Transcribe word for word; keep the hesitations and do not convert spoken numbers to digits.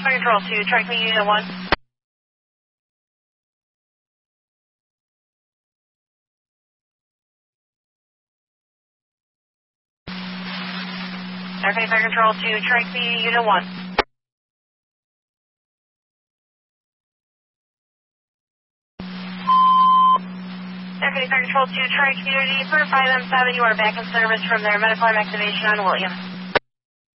Fire Control two, track me Unit one. Okay, Fire Control two, track me Unit one. Okay, Fire Control two, track Community for five M seven, you are back in service from their medical arm activation on William.